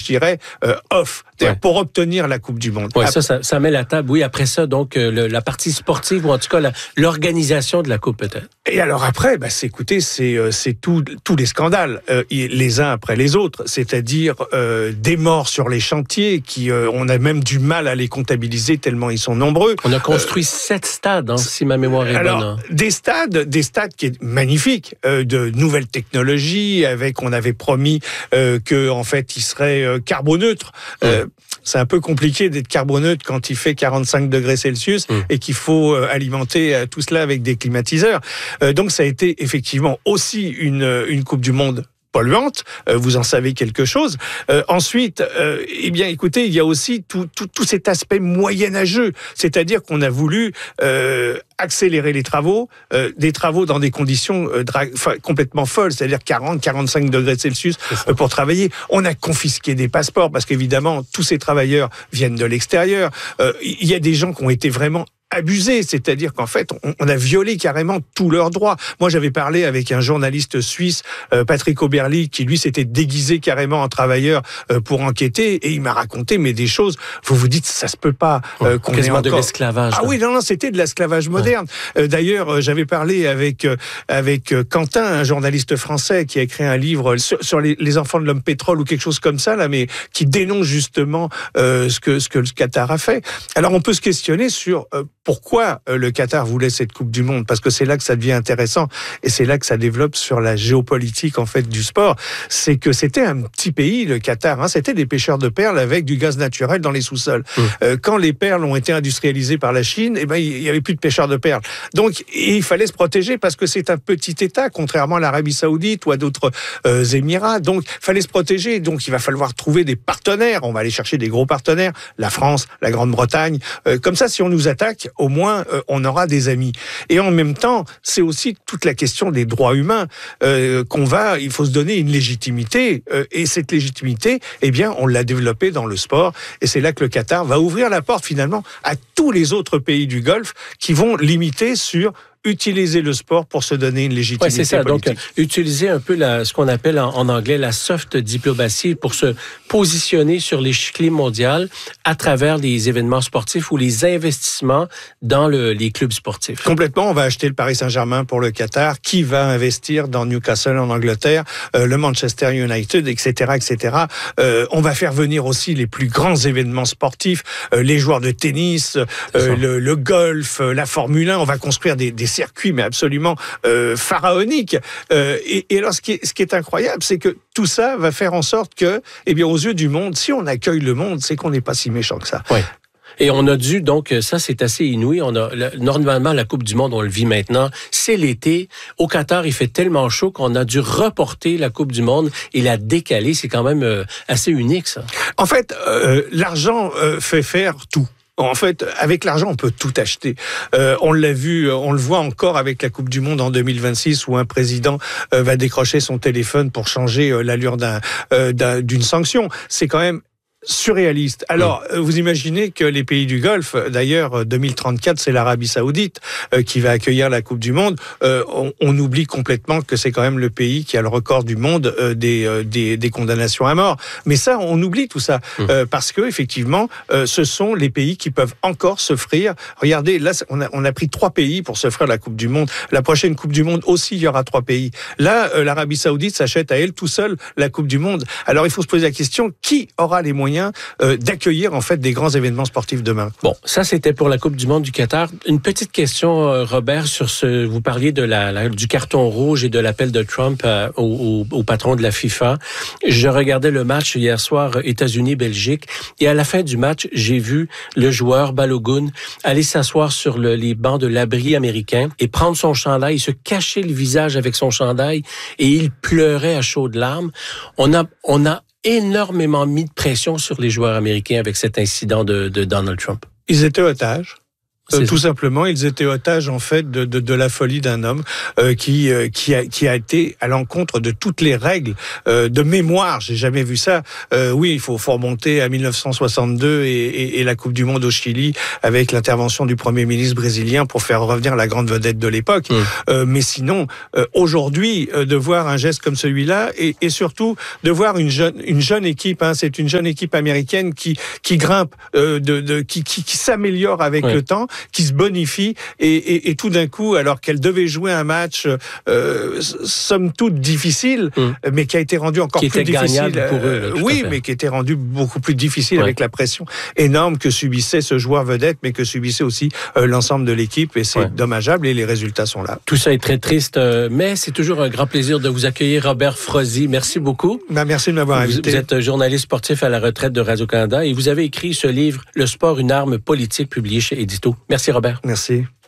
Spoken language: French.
dirais, off, pour obtenir la Coupe du Monde. Oui, ça met la table. Oui, après ça, donc, la partie sportive, ou en tout cas, l'organisation de la Coupe, peut-être. Et alors après, c'est tous les scandales, les uns après les autres, c'est-à-dire des morts sur les chantiers, on a même du mal à les comptabiliser tellement ils sont nombreux. On a construit 7 stades, si ma mémoire est bonne. Des stades qui est magnifique, de nouvelles technologies, on avait promis que en fait ils seraient carboneutres. C'est un peu compliqué d'être carboneutre quand il fait 45 degrés Celsius et qu'il faut alimenter tout cela avec des climatiseurs. Donc ça a été effectivement aussi une Coupe du Monde polluante, vous en savez quelque chose. Ensuite, écoutez, il y a aussi tout cet aspect moyenâgeux, c'est-à-dire qu'on a voulu accélérer les travaux, des travaux dans des conditions complètement folles, c'est-à-dire 40-45 degrés Celsius pour travailler. On a confisqué des passeports parce qu'évidemment, tous ces travailleurs viennent de l'extérieur. Il y a des gens qui ont été vraiment abusé, c'est-à-dire qu'en fait, on a violé carrément tous leurs droits. Moi, j'avais parlé avec un journaliste suisse, Patrick Oberli, qui lui s'était déguisé carrément en travailleur pour enquêter, et il m'a raconté des choses. Vous vous dites, ça se peut pas qu'on ait encore de l'esclavage. Ah oui, non, c'était de l'esclavage moderne. D'ailleurs, j'avais parlé avec Quentin, un journaliste français qui a écrit un livre sur les enfants de l'homme pétrole ou quelque chose comme ça, là, mais qui dénonce justement ce que le Qatar a fait. Alors, on peut se questionner sur pourquoi le Qatar voulait cette Coupe du Monde, parce que c'est là que ça devient intéressant et c'est là que ça développe sur la géopolitique en fait du sport. C'est que c'était un petit pays, le Qatar, c'était des pêcheurs de perles avec du gaz naturel dans les sous-sols. Quand les perles ont été industrialisées par la Chine, il y avait plus de pêcheurs de perles. Donc il fallait se protéger parce que c'est un petit État, contrairement à l'Arabie Saoudite ou à d'autres Émirats. Donc il fallait se protéger. Donc il va falloir trouver des partenaires. On va aller chercher des gros partenaires, la France, la Grande-Bretagne. Comme ça, si on nous attaque, au moins on aura des amis. Et en même temps, c'est aussi toute la question des droits humains il faut se donner une légitimité. Et cette légitimité, on l'a développée dans le sport. Et c'est là que le Qatar va ouvrir la porte finalement à tous les autres pays du Golfe qui vont limiter sur utiliser le sport pour se donner une légitimité politique. C'est ça. Donc, utiliser un peu ce qu'on appelle en anglais la soft diplomatie pour se positionner sur l'échiquier mondial à travers les événements sportifs ou les investissements dans les clubs sportifs. Complètement. On va acheter le Paris Saint-Germain pour le Qatar. Qui va investir dans Newcastle en Angleterre, le Manchester United, etc., etc. On va faire venir aussi les plus grands événements sportifs, les joueurs de tennis, le golf, la Formule 1. On va construire des circuits, mais absolument pharaoniques. Et alors, ce qui est incroyable, c'est que tout ça va faire en sorte que, aux yeux du monde, si on accueille le monde, c'est qu'on n'est pas si méchant que ça. Oui. Et on a dû, donc, ça c'est assez inouï, normalement la Coupe du Monde, on le vit maintenant, c'est l'été. Au Qatar, il fait tellement chaud qu'on a dû reporter la Coupe du Monde et la décaler. C'est quand même assez unique, ça. En fait, l'argent fait faire tout. En fait, avec l'argent, on peut tout acheter. On l'a vu, on le voit encore avec la Coupe du Monde en 2026 où un président va décrocher son téléphone pour changer l'allure d'une sanction. C'est quand même surréaliste. Alors, vous imaginez que les pays du Golfe, d'ailleurs, 2034, c'est l'Arabie Saoudite qui va accueillir la Coupe du Monde. On oublie complètement que c'est quand même le pays qui a le record du monde des condamnations à mort. Mais ça, on oublie tout ça parce que effectivement, ce sont les pays qui peuvent encore s'offrir. Regardez, là, on a pris 3 pays pour s'offrir la Coupe du Monde. La prochaine Coupe du Monde aussi, il y aura 3 pays. Là, l'Arabie Saoudite s'achète à elle tout seul la Coupe du Monde. Alors, il faut se poser la question, qui aura les moyens d'accueillir en fait des grands événements sportifs demain. Bon, ça c'était pour la Coupe du Monde du Qatar. Une petite question, Robert, sur vous parliez du carton rouge et de l'appel de Trump au patron de la FIFA. Je regardais le match hier soir États-Unis-Belgique et à la fin du match, j'ai vu le joueur Balogun aller s'asseoir sur les bancs de l'abri américain et prendre son chandail, se cacher le visage avec son chandail et il pleurait à chaudes larmes. On a énormément mis de pression sur les joueurs américains avec cet incident de Donald Trump. Ils étaient otages. Tout simplement, ils étaient otages en fait de la folie d'un homme qui a été à l'encontre de toutes les règles de mémoire. J'ai jamais vu ça. Oui, il faut remonter à 1962 et la Coupe du Monde au Chili avec l'intervention du Premier ministre brésilien pour faire revenir la grande vedette de l'époque. Mais sinon, aujourd'hui, de voir un geste comme celui-là et surtout de voir une jeune équipe, c'est une jeune équipe américaine qui grimpe, qui s'améliore avec le temps, qui se bonifie et tout d'un coup, alors qu'elle devait jouer un match somme toute difficile, mais qui a été rendu encore plus difficile pour eux. Mais qui était rendu beaucoup plus difficile avec la pression énorme que subissait ce joueur vedette, mais que subissait aussi l'ensemble de l'équipe, et c'est dommageable, et les résultats sont là. Tout ça est très triste, mais c'est toujours un grand plaisir de vous accueillir, Robert Frozy. Merci beaucoup. Merci de m'avoir invité. Vous êtes journaliste sportif à la retraite de Radio-Canada et vous avez écrit ce livre, Le sport, une arme politique, publié chez Édito. Merci, Robert. Merci.